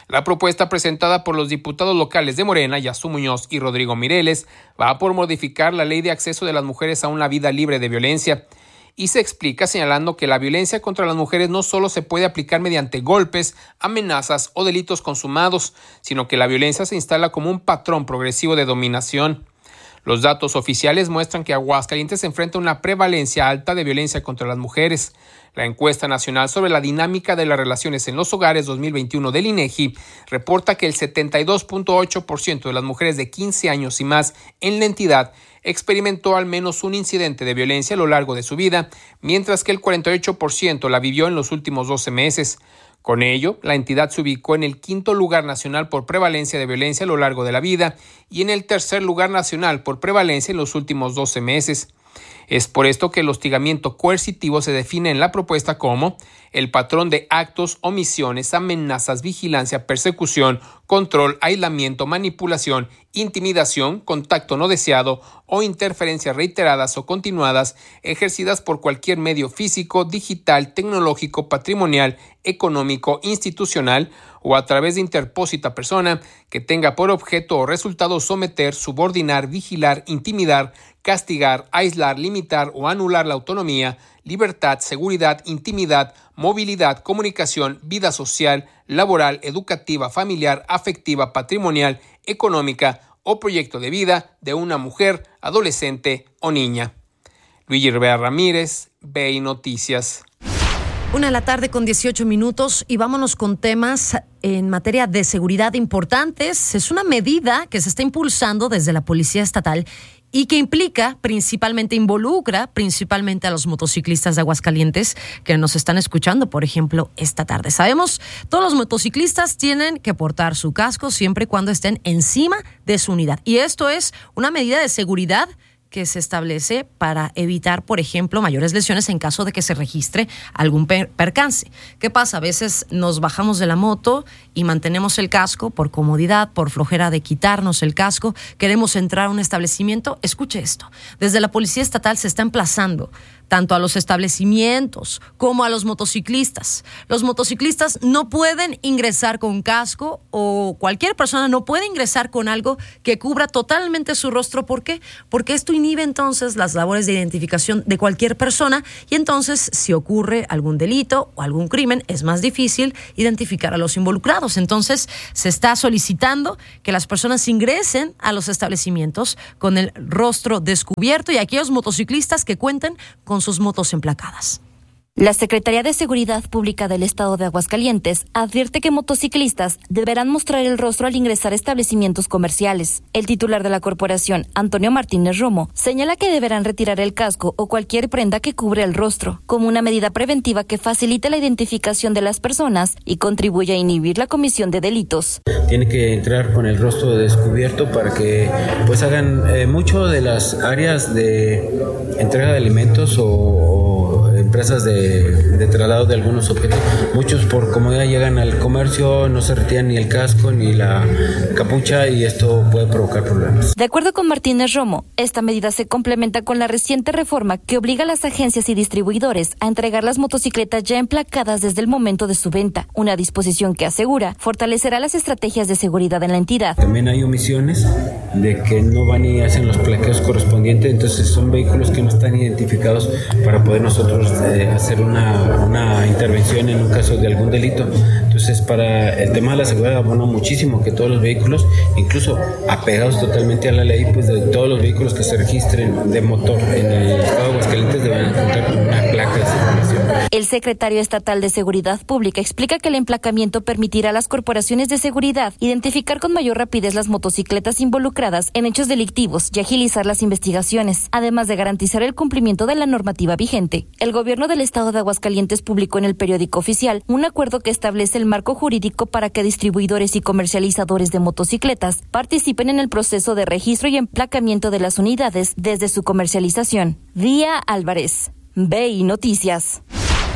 La propuesta presentada por los diputados locales de Morena, Yasu Muñoz y Rodrigo Mireles, va por modificar la ley de acceso de las mujeres a una vida libre de violencia. Y se explica señalando que la violencia contra las mujeres no solo se puede aplicar mediante golpes, amenazas o delitos consumados, sino que la violencia se instala como un patrón progresivo de dominación. Los datos oficiales muestran que Aguascalientes enfrenta una prevalencia alta de violencia contra las mujeres. La encuesta nacional sobre la dinámica de las relaciones en los hogares 2021 del INEGI reporta que el 72.8% de las mujeres de 15 años y más en la entidad experimentó al menos un incidente de violencia a lo largo de su vida, mientras que el 48% la vivió en los últimos 12 meses. Con ello, la entidad se ubicó en el 5º lugar nacional por prevalencia de violencia a lo largo de la vida y en el 3er lugar nacional por prevalencia en los últimos 12 meses. Es por esto que el hostigamiento coercitivo se define en la propuesta como el patrón de actos, omisiones, amenazas, vigilancia, persecución, control, aislamiento, manipulación, intimidación, contacto no deseado o interferencias reiteradas o continuadas ejercidas por cualquier medio físico, digital, tecnológico, patrimonial, económico, institucional o a través de interpósita persona que tenga por objeto o resultado someter, subordinar, vigilar, intimidar, castigar, aislar, limitar o anular la autonomía, libertad, seguridad, intimidad, movilidad, comunicación, vida social, laboral, educativa, familiar, afectiva, patrimonial, económica o proyecto de vida de una mujer, adolescente o niña. Luigi Rivera Ramírez, BI Noticias. 1:18 p.m. y vámonos con temas en materia de seguridad importantes. Es una medida que se está impulsando desde la Policía Estatal y que involucra principalmente a los motociclistas de Aguascalientes que nos están escuchando, por ejemplo, esta tarde. Sabemos, todos los motociclistas tienen que portar su casco siempre y cuando estén encima de su unidad. Y esto es una medida de seguridad que se establece para evitar, por ejemplo, mayores lesiones en caso de que se registre algún percance. ¿Qué pasa? A veces nos bajamos de la moto y mantenemos el casco por comodidad, por flojera de quitarnos el casco. Queremos entrar a un establecimiento. Escuche esto. Desde la Policía Estatal se está emplazando tanto a los establecimientos como a los motociclistas. Los motociclistas no pueden ingresar con casco o cualquier persona no puede ingresar con algo que cubra totalmente su rostro. ¿Por qué? Porque esto inhibe entonces las labores de identificación de cualquier persona y entonces si ocurre algún delito o algún crimen es más difícil identificar a los involucrados. Entonces se está solicitando que las personas ingresen a los establecimientos con el rostro descubierto y aquellos motociclistas que cuenten con sus motos emplacadas. La Secretaría de Seguridad Pública del Estado de Aguascalientes advierte que motociclistas deberán mostrar el rostro al ingresar a establecimientos comerciales. El titular de la corporación, Antonio Martínez Romo, señala que deberán retirar el casco o cualquier prenda que cubre el rostro, como una medida preventiva que facilite la identificación de las personas y contribuya a inhibir la comisión de delitos. Tiene que entrar con el rostro descubierto para que pues hagan mucho de las áreas de entrega de alimentos o empresas de traslado de algunos objetos. Muchos por comodidad llegan al comercio, no se retiran ni el casco ni la capucha y esto puede provocar problemas. De acuerdo con Martínez Romo, esta medida se complementa con la reciente reforma que obliga a las agencias y distribuidores a entregar las motocicletas ya emplacadas desde el momento de su venta, una disposición que asegura fortalecerá las estrategias de seguridad en la entidad. También hay omisiones de que no van y hacen los plaqueos correspondientes, entonces son vehículos que no están identificados para poder nosotros hacer una intervención en un caso de algún delito. Entonces, para el tema de la seguridad abona muchísimo que todos los vehículos, incluso apegados totalmente a la ley, pues de todos los vehículos que se registren de motor en el estado de Aguascalientes deben contar con una placa de circulación. El secretario estatal de Seguridad Pública explica que el emplacamiento permitirá a las corporaciones de seguridad identificar con mayor rapidez las motocicletas involucradas en hechos delictivos y agilizar las investigaciones, además de garantizar el cumplimiento de la normativa vigente. El gobierno del estado de Aguascalientes publicó en el periódico oficial un acuerdo que establece el marco jurídico para que distribuidores y comercializadores de motocicletas participen en el proceso de registro y emplacamiento de las unidades desde su comercialización. Día Álvarez, BI Noticias.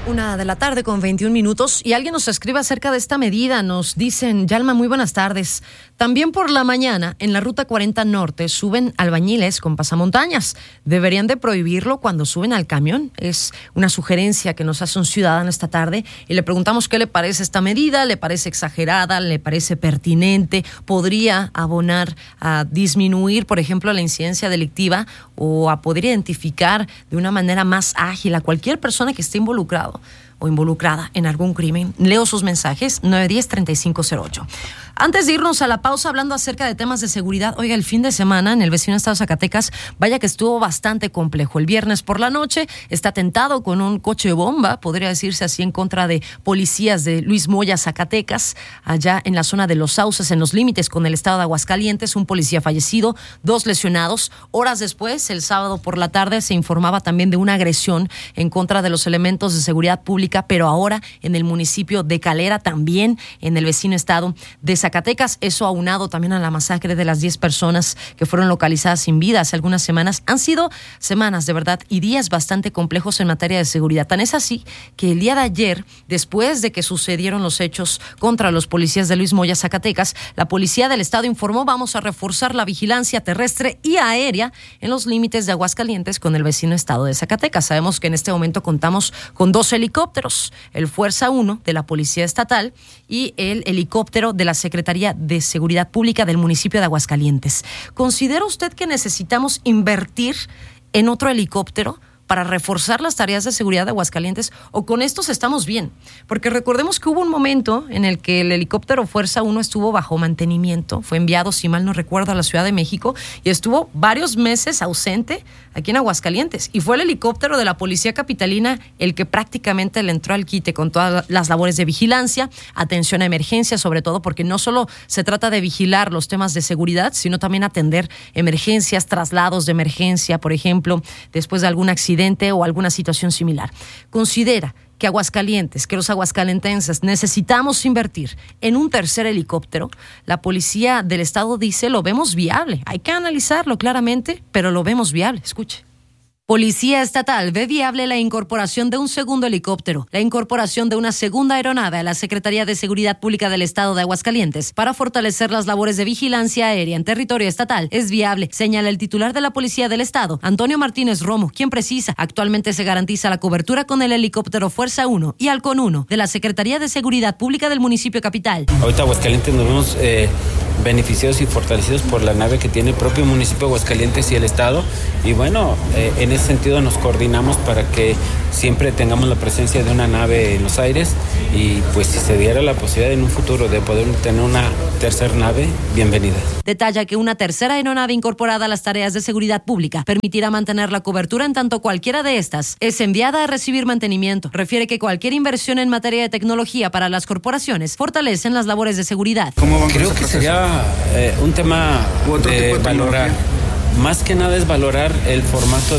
1:21 p.m. y alguien nos escribe acerca de esta medida. Nos dicen: Yalma, muy buenas tardes. También por la mañana en la ruta 40 Norte suben albañiles con pasamontañas. Deberían de prohibirlo cuando suben al camión. Es una sugerencia que nos hace un ciudadano esta tarde y le preguntamos qué le parece esta medida. ¿Le parece exagerada? ¿Le parece pertinente? ¿Podría abonar a disminuir, por ejemplo, la incidencia delictiva o a poder identificar de una manera más ágil a cualquier persona que esté involucrado o involucrada en algún crimen? Leo sus mensajes, 910-3508. Antes de irnos a la pausa, hablando acerca de temas de seguridad, oiga, el fin de semana en el vecino estado de Zacatecas, vaya que estuvo bastante complejo. El viernes por la noche, está atentado con un coche bomba, podría decirse así, en contra de policías de Luis Moya, Zacatecas, allá en la zona de Los Sauces, en los límites con el estado de Aguascalientes. Un policía fallecido, 2 lesionados. Horas después, el sábado por la tarde, se informaba también de una agresión en contra de los elementos de seguridad pública, pero ahora en el municipio de Calera, también en el vecino estado de Zacatecas. Eso aunado también a la masacre de las 10 personas que fueron localizadas sin vida hace algunas semanas. Han sido semanas de verdad y días bastante complejos en materia de seguridad. Tan es así que el día de ayer, después de que sucedieron los hechos contra los policías de Luis Moya, Zacatecas, la policía del estado informó: vamos a reforzar la vigilancia terrestre y aérea en los límites de Aguascalientes con el vecino estado de Zacatecas. Sabemos que en este momento contamos con 2 helicópteros, el Fuerza 1 de la Policía Estatal y el helicóptero de la Secretaría de Seguridad Pública del municipio de Aguascalientes. ¿Considera usted que necesitamos invertir en otro helicóptero para reforzar las tareas de seguridad de Aguascalientes, o con estos estamos bien? Porque recordemos que hubo un momento en el que el helicóptero Fuerza 1 estuvo bajo mantenimiento, fue enviado, si mal no recuerdo, a la Ciudad de México y estuvo varios meses ausente aquí en Aguascalientes, y fue el helicóptero de la Policía Capitalina el que prácticamente le entró al quite con todas las labores de vigilancia, atención a emergencias, sobre todo porque no solo se trata de vigilar los temas de seguridad, sino también atender emergencias, traslados de emergencia, por ejemplo, después de algún accidente o alguna situación similar. ¿Considera que Aguascalientes, que los aguascalentenses necesitamos invertir en un tercer helicóptero? La policía del estado dice: lo vemos viable. Hay que analizarlo claramente, pero lo vemos viable. Escuche. Policía Estatal ve viable la incorporación de un segundo helicóptero, la incorporación de una segunda aeronave a la Secretaría de Seguridad Pública del Estado de Aguascalientes para fortalecer las labores de vigilancia aérea en territorio estatal. Es viable, señala el titular de la Policía del Estado, Antonio Martínez Romo, quien precisa: actualmente se garantiza la cobertura con el helicóptero Fuerza 1 y Halcón 1 de la Secretaría de Seguridad Pública del municipio capital. Ahorita Aguascalientes nos vemos beneficiados y fortalecidos por la nave que tiene el propio municipio de Aguascalientes y el Estado, y bueno, en ese sentido nos coordinamos para que siempre tengamos la presencia de una nave en los aires, y pues si se diera la posibilidad en un futuro de poder tener una tercera nave, bienvenida. Detalla que una tercera aeronave incorporada a las tareas de seguridad pública permitirá mantener la cobertura en tanto cualquiera de estas es enviada a recibir mantenimiento. Refiere que cualquier inversión en materia de tecnología para las corporaciones fortalecen las labores de seguridad. Creo que sería un tema de valorar. Más que nada es valorar el formato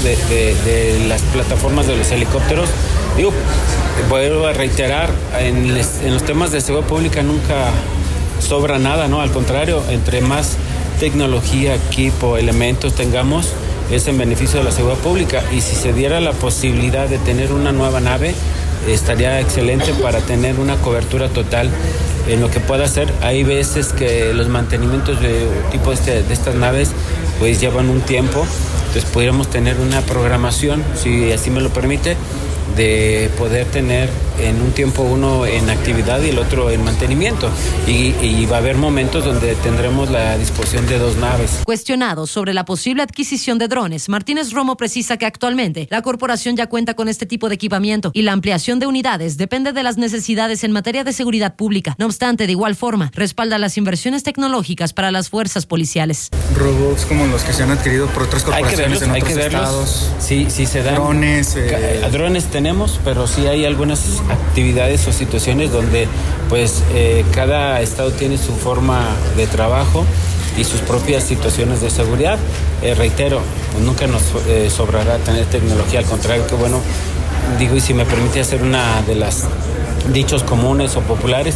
de las plataformas de los helicópteros. Digo, vuelvo a reiterar, en los temas de seguridad pública nunca sobra nada, ¿no? Al contrario, entre más tecnología, equipo, elementos tengamos, es en beneficio de la seguridad pública. Y si se diera la posibilidad de tener una nueva nave, estaría excelente para tener una cobertura total en lo que pueda hacer. Hay veces que los mantenimientos de tipo de estas naves pues llevan un tiempo, entonces pudiéramos tener una programación, si así me lo permite, de poder tener en un tiempo uno en actividad y el otro en mantenimiento, y va a haber momentos donde tendremos la disposición de 2 naves. Cuestionado sobre la posible adquisición de drones, Martínez Romo precisa que actualmente la corporación ya cuenta con este tipo de equipamiento y la ampliación de unidades depende de las necesidades en materia de seguridad pública. No obstante, de igual forma, respalda las inversiones tecnológicas para las fuerzas policiales. Robots como los que se han adquirido por otras corporaciones en otros estados. Sí, se dan. Drones. Drones tenemos, pero sí hay algunas actividades o situaciones donde pues cada estado tiene su forma de trabajo y sus propias situaciones de seguridad. Reitero, pues nunca nos sobrará tener tecnología, al contrario, que bueno, digo, y si me permite hacer una de las dichos comunes o populares,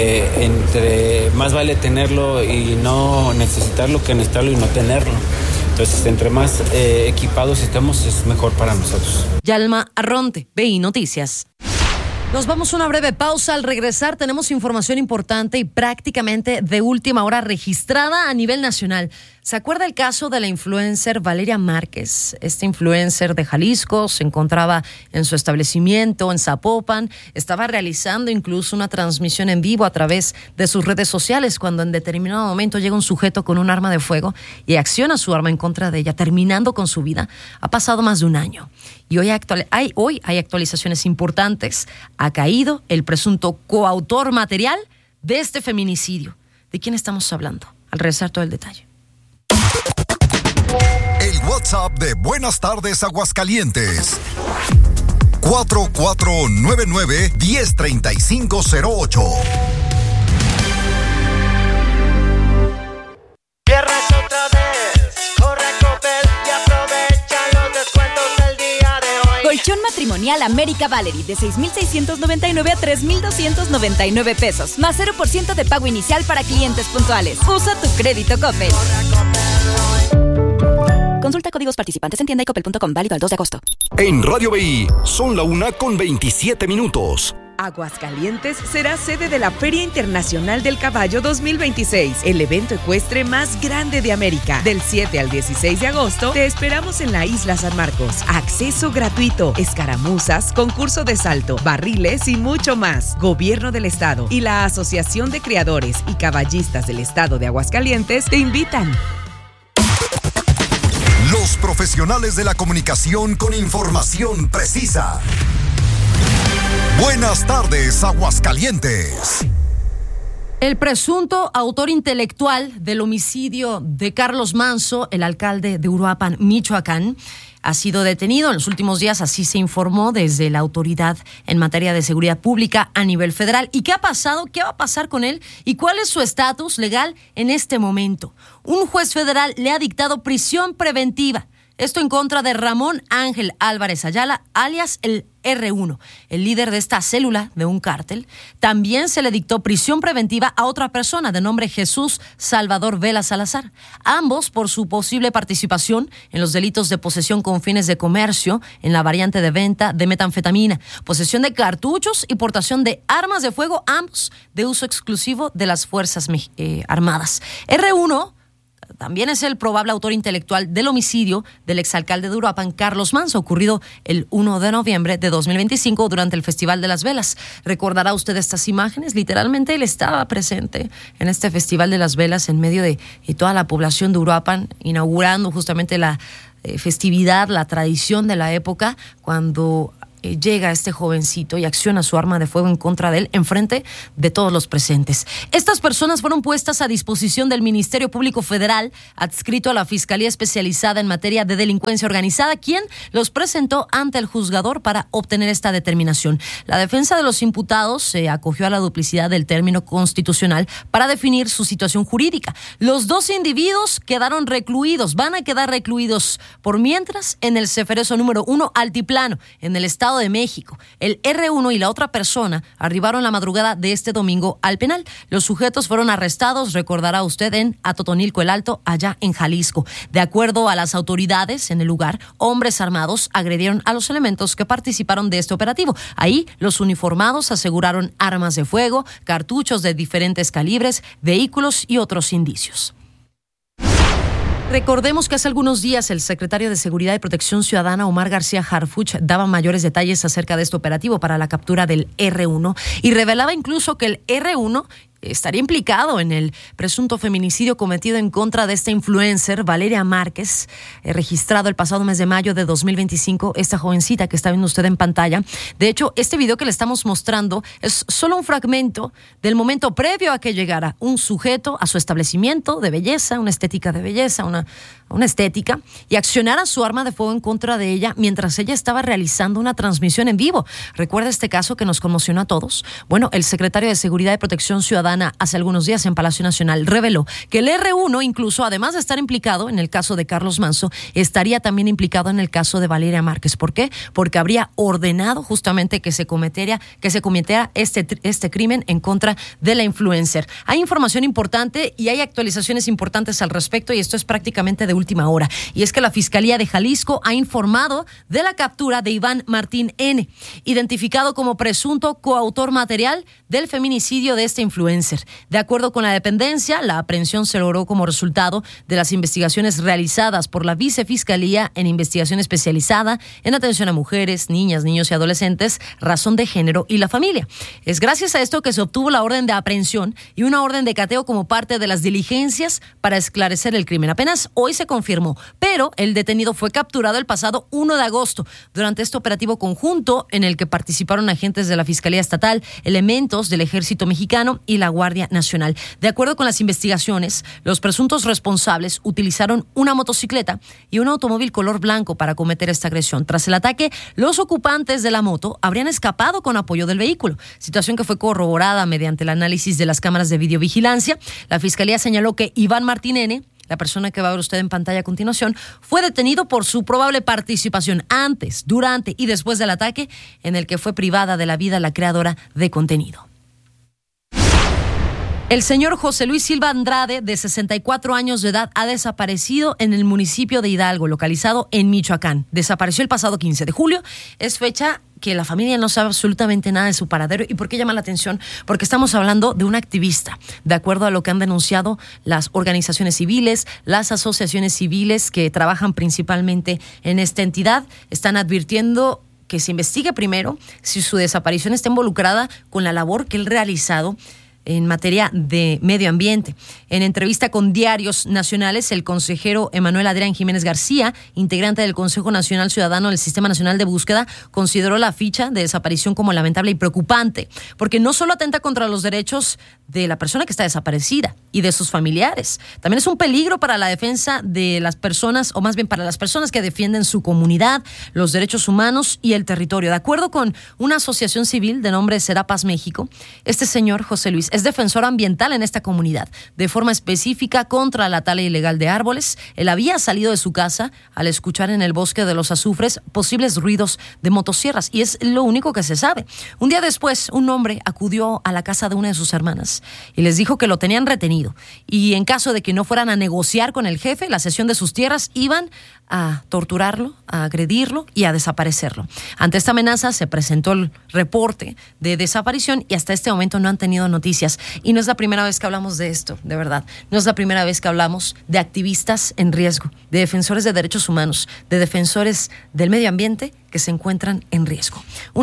entre más vale tenerlo y no necesitarlo que necesitarlo y no tenerlo. Entonces, entre más equipados estemos, es mejor para nosotros. Yalma Arronte, BI Noticias. Nos vamos a una breve pausa. Al regresar tenemos información importante y prácticamente de última hora registrada a nivel nacional. ¿Se acuerda el caso de la influencer Valeria Márquez? Esta influencer de Jalisco se encontraba en su establecimiento en Zapopan. Estaba realizando incluso una transmisión en vivo a través de sus redes sociales cuando en determinado momento llega un sujeto con un arma de fuego y acciona su arma en contra de ella, terminando con su vida. Ha pasado más de un año y hoy hay actualizaciones importantes. Ha caído el presunto coautor material de este feminicidio. ¿De quién estamos hablando? Al regresar todo el detalle. El WhatsApp de Buenas Tardes Aguascalientes. 4499-103508. Viernes otra vez, corre a Coppel y aprovecha los descuentos del día de hoy. Colchón matrimonial América Valerie de 6,699 a 3,299 pesos, más 0% de pago inicial para clientes puntuales. Usa tu crédito Coppel. Consulta códigos participantes en tienda y coppel.com, válido al 2 de agosto. En Radio BI son la 1:27. Aguascalientes será sede de la Feria Internacional del Caballo 2026, el evento ecuestre más grande de América. Del 7 al 16 de agosto te esperamos en la Isla San Marcos. Acceso gratuito, escaramuzas, concurso de salto, barriles y mucho más. Gobierno del Estado y la Asociación de Criadores y Caballistas del Estado de Aguascalientes te invitan. Los profesionales de la comunicación con información precisa. Buenas tardes, Aguascalientes. El presunto autor intelectual del homicidio de Carlos Manzo, el alcalde de Uruapan, Michoacán, ha sido detenido en los últimos días, así se informó desde la autoridad en materia de seguridad pública a nivel federal. ¿Y qué ha pasado? ¿Qué va a pasar con él? ¿Y cuál es su estatus legal en este momento? Un juez federal le ha dictado prisión preventiva. Esto en contra de Ramón Ángel Álvarez Ayala, alias el R1, el líder de esta célula de un cártel. También se le dictó prisión preventiva a otra persona de nombre Jesús Salvador Vela Salazar, ambos por su posible participación en los delitos de posesión con fines de comercio en la variante de venta de metanfetamina, posesión de cartuchos y portación de armas de fuego, ambos de uso exclusivo de las Fuerzas Armadas. R1 también es el probable autor intelectual del homicidio del exalcalde de Uruapan, Carlos Manzo, ocurrido el 1 de noviembre de 2025 durante el Festival de las Velas. ¿Recordará usted estas imágenes? Literalmente él estaba presente en este Festival de las Velas en medio de toda la población de Uruapan, inaugurando justamente la festividad, la tradición de la época, cuando llega este jovencito y acciona su arma de fuego en contra de él enfrente de todos los presentes. Estas personas fueron puestas a disposición del Ministerio Público Federal, adscrito a la Fiscalía Especializada en Materia de Delincuencia Organizada, quien los presentó ante el juzgador para obtener esta determinación. La defensa de los imputados se acogió a la duplicidad del término constitucional para definir su situación jurídica. Los dos individuos quedaron recluidos, van a quedar recluidos por mientras en el Ceferezo número 1 Altiplano, en el Estado de México. El R1 y la otra persona arribaron la madrugada de este domingo al penal. Los sujetos fueron arrestados, recordará usted, en Atotonilco el Alto, allá en Jalisco. De acuerdo a las autoridades en el lugar, hombres armados agredieron a los elementos que participaron de este operativo. Ahí los uniformados aseguraron armas de fuego, cartuchos de diferentes calibres, vehículos y otros indicios. Recordemos que hace algunos días el secretario de Seguridad y Protección Ciudadana, Omar García Harfuch, daba mayores detalles acerca de este operativo para la captura del R1 y revelaba incluso que el R1 estaría implicado en el presunto feminicidio cometido en contra de esta influencer, Valeria Márquez, registrado el pasado mes de mayo de 2025, esta jovencita que está viendo usted en pantalla. De hecho, este video que le estamos mostrando es solo un fragmento del momento previo a que llegara un sujeto a su establecimiento de belleza, una estética de belleza, una estética, y accionara su arma de fuego en contra de ella mientras ella estaba realizando una transmisión en vivo. ¿Recuerda este caso que nos conmocionó a todos? Bueno, el secretario de Seguridad y Protección Ciudadana, Ciudadana hace algunos días en Palacio Nacional reveló que el R1, incluso además de estar implicado en el caso de Carlos Manzo, estaría también implicado en el caso de Valeria Márquez. ¿Por qué? Porque habría ordenado justamente que se cometiera este crimen en contra de la influencer. Hay información importante y hay actualizaciones importantes al respecto, y esto es prácticamente de última hora. Y es que la Fiscalía de Jalisco ha informado de la captura de Iván Martín N., identificado como presunto coautor material del feminicidio de este influencer. De acuerdo con la dependencia, la aprehensión se logró como resultado de las investigaciones realizadas por la Vicefiscalía en investigación especializada en atención a mujeres, niñas, niños y adolescentes, razón de género y la familia. Es gracias a esto que se obtuvo la orden de aprehensión y una orden de cateo como parte de las diligencias para esclarecer el crimen. Apenas hoy se confirmó, pero el detenido fue capturado el pasado 1 de agosto durante este operativo conjunto en el que participaron agentes de la Fiscalía Estatal, elementos del Ejército Mexicano y la Guardia Nacional. De acuerdo con las investigaciones, los presuntos responsables utilizaron una motocicleta y un automóvil color blanco para cometer esta agresión. Tras el ataque, los ocupantes de la moto habrían escapado con apoyo del vehículo, situación que fue corroborada mediante el análisis de las cámaras de videovigilancia. La Fiscalía señaló que Iván Martín N., la persona que va a ver usted en pantalla a continuación, fue detenido por su probable participación antes, durante y después del ataque en el que fue privada de la vida la creadora de contenido. El señor José Luis Silva Andrade, de 64 años de edad, ha desaparecido en el municipio de Hidalgo, localizado en Michoacán. Desapareció el pasado 15 de julio. Es fecha que la familia no sabe absolutamente nada de su paradero. ¿Y por qué llama la atención? Porque estamos hablando de un activista, de acuerdo a lo que han denunciado las organizaciones civiles, las asociaciones civiles que trabajan principalmente en esta entidad. Están advirtiendo que se investigue primero si su desaparición está involucrada con la labor que él ha realizado en materia de medio ambiente. En entrevista con Diarios Nacionales, el consejero Emanuel Adrián Jiménez García, integrante del Consejo Nacional Ciudadano del Sistema Nacional de Búsqueda, consideró la ficha de desaparición como lamentable y preocupante, porque no solo atenta contra los derechos de la persona que está desaparecida y de sus familiares, también es un peligro para la defensa de las personas, o más bien para las personas que defienden su comunidad, los derechos humanos y el territorio. De acuerdo con una asociación civil de nombre Serapaz México, este señor José Luis es defensor ambiental en esta comunidad, de forma específica contra la tala ilegal de árboles. Él había salido de su casa al escuchar en el bosque de los azufres posibles ruidos de motosierras, y es lo único que se sabe. Un día después, un hombre acudió a la casa de una de sus hermanas y les dijo que lo tenían retenido, y en caso de que no fueran a negociar con el jefe la cesión de sus tierras, iban a torturarlo, a agredirlo y a desaparecerlo. Ante esta amenaza se presentó el reporte de desaparición y hasta este momento no han tenido noticias. Y no es la primera vez que hablamos de esto, de verdad. No es la primera vez que hablamos de activistas en riesgo, de defensores de derechos humanos, de defensores del medio ambiente que se encuentran en riesgo.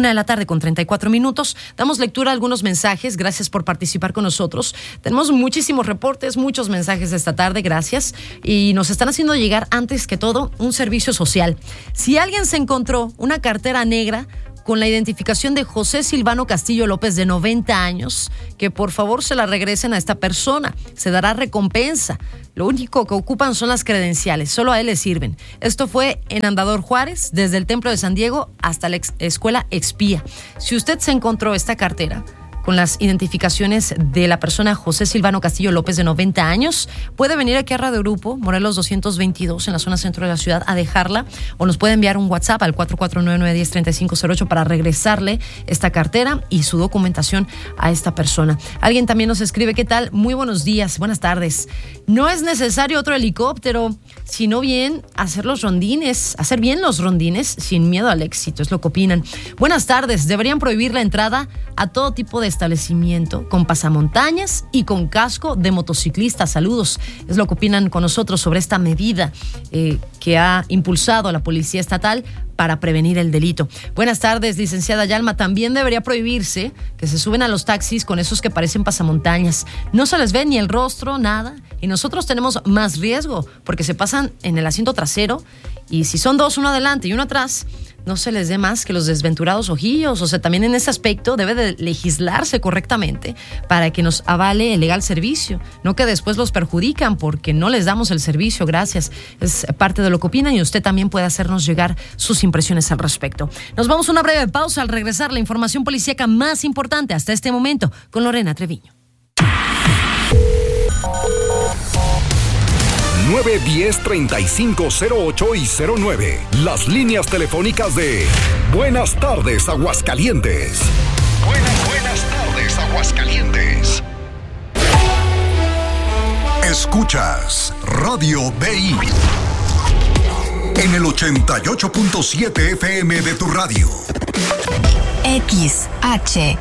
1:34 p.m. Damos lectura a algunos mensajes. Gracias por participar con nosotros. Tenemos muchísimos reportes, muchos mensajes de esta tarde. Gracias. Y nos están haciendo llegar, antes que todo, un servicio social. Si alguien se encontró una cartera negra con la identificación de José Silvano Castillo López, de 90 años, que por favor se la regresen a esta persona. Se dará recompensa. Lo único que ocupan son las credenciales, solo a él le sirven. Esto fue en Andador Juárez, desde el Templo de San Diego hasta la Escuela Expía. Si usted se encontró esta cartera con las identificaciones de la persona José Silvano Castillo López, de 90 años, puede venir aquí a Radio Grupo, Morelos 222, en la zona centro de la ciudad, a dejarla, o nos puede enviar un WhatsApp al 449-910-3508 para regresarle esta cartera y su documentación a esta persona. Alguien también nos escribe: ¿qué tal? Muy buenos días, buenas tardes. No es necesario otro helicóptero, sino bien hacer bien los rondines sin miedo al éxito, es lo que opinan. Buenas tardes. Deberían prohibir la entrada a todo tipo de establecimiento con pasamontañas y con casco de motociclista. Saludos. Es lo que opinan con nosotros sobre esta medida que ha impulsado la Policía Estatal para prevenir el delito. Buenas tardes, licenciada Yalma. También debería prohibirse que se suben a los taxis con esos que parecen pasamontañas. No se les ve ni el rostro, nada. Y nosotros tenemos más riesgo porque se pasan en el asiento trasero, y si son dos, uno adelante y uno atrás, no se les dé más que los desventurados ojillos. O sea, también en ese aspecto debe de legislarse correctamente para que nos avale el legal servicio, no que después los perjudican porque no les damos el servicio. Gracias. Es parte de lo que opinan, y usted también puede hacernos llegar sus impresiones al respecto. Nos vamos a una breve pausa. Al regresar, la información policíaca más importante hasta este momento con Lorena Treviño. 910-3508 y 09. Las líneas telefónicas de Buenas tardes, Aguascalientes. Buenas tardes, Aguascalientes. Escuchas Radio BI en el 88.7 FM de tu radio. XHBI.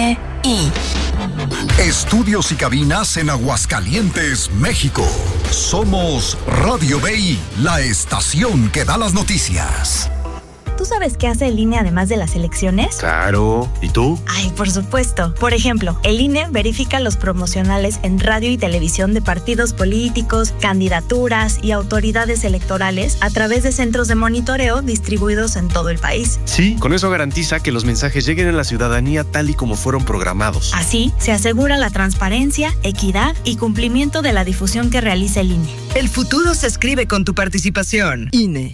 Estudios y cabinas en Aguascalientes, México. Somos Radio BI, la estación que da las noticias. ¿Tú sabes qué hace el INE además de las elecciones? Claro. ¿Y tú? Ay, por supuesto. Por ejemplo, el INE verifica los promocionales en radio y televisión de partidos políticos, candidaturas y autoridades electorales a través de centros de monitoreo distribuidos en todo el país. Sí, con eso garantiza que los mensajes lleguen a la ciudadanía tal y como fueron programados. Así, se asegura la transparencia, equidad y cumplimiento de la difusión que realiza el INE. El futuro se escribe con tu participación. INE.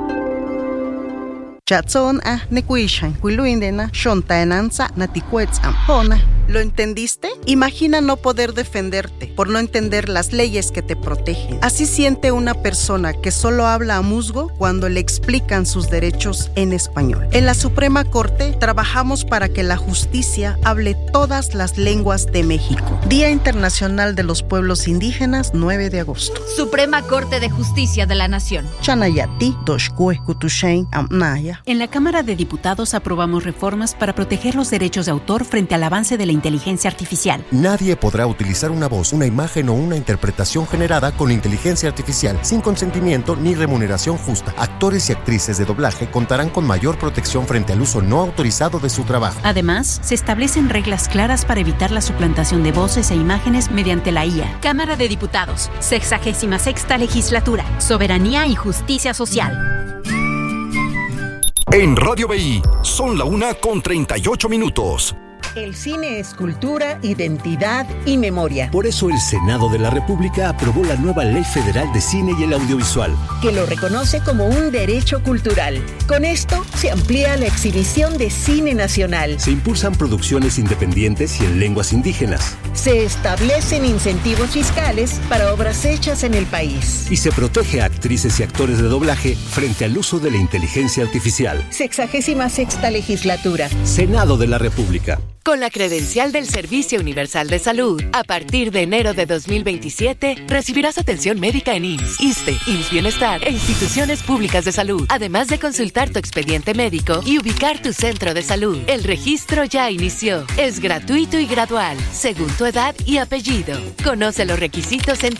Chatson nekuishan huiluindena shontaenanza natikuetzam hona. ¿Lo entendiste? Imagina no poder defenderte por no entender las leyes que te protegen. Así siente una persona que solo habla a musgo cuando le explican sus derechos en español. En la Suprema Corte trabajamos para que la justicia hable todas las lenguas de México. Día Internacional de los Pueblos Indígenas, 9 de agosto. Suprema Corte de Justicia de la Nación. Chanayati, Doshkue, Kutushain, Amnaya. En la Cámara de Diputados aprobamos reformas para proteger los derechos de autor frente al avance de la inteligencia artificial. Nadie podrá utilizar una voz, una imagen o una interpretación generada con inteligencia artificial sin consentimiento ni remuneración justa. Actores y actrices de doblaje contarán con mayor protección frente al uso no autorizado de su trabajo. Además, se establecen reglas claras para evitar la suplantación de voces e imágenes mediante la IA. Cámara de Diputados, 66ª Legislatura, Soberanía y Justicia Social. En Radio BI son la 1:38. El cine es cultura, identidad y memoria. Por eso el Senado de la República aprobó la nueva Ley Federal de Cine y el Audiovisual, que lo reconoce como un derecho cultural. Con esto se amplía la exhibición de cine nacional. Se impulsan producciones independientes y en lenguas indígenas. Se establecen incentivos fiscales para obras hechas en el país. Y se protege a actrices y actores de doblaje frente al uso de la inteligencia artificial. 66ª Legislatura. Senado de la República. Con la credencial del Servicio Universal de Salud, a partir de enero de 2027, recibirás atención médica en IMSS, ISSSTE, IMSS Bienestar e instituciones públicas de salud, además de consultar tu expediente médico y ubicar tu centro de salud. El registro ya inició. Es gratuito y gradual, según tu edad y apellido. Conoce los requisitos en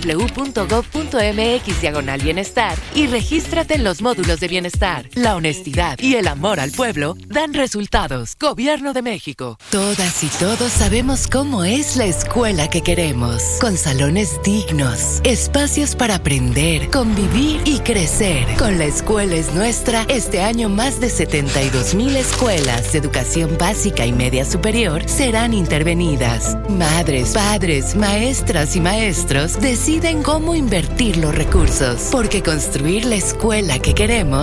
www.gov.mx/bienestar y regístrate en los módulos de bienestar. La honestidad y el amor al pueblo dan resultados. Gobierno de México. Todas y todos sabemos cómo es la escuela que queremos, con salones dignos, espacios para aprender, convivir y crecer. Con La Escuela es Nuestra, este año más de 72,000 escuelas de educación básica y media superior serán intervenidas. Madres, padres, maestras y maestros deciden cómo invertir los recursos, porque construir la escuela que queremos